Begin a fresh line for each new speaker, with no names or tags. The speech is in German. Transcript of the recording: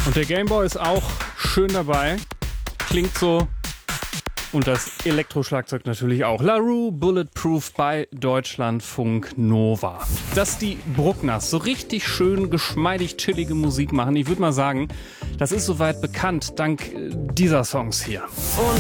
Und der Gameboy ist auch schön dabei. Klingt so. Und das Elektroschlagzeug natürlich auch. LaRue, Bulletproof bei Deutschlandfunk Nova. Dass die Bruckners so richtig schön, geschmeidig, chillige Musik machen, ich würde mal sagen, das ist soweit bekannt, dank dieser Songs hier. Und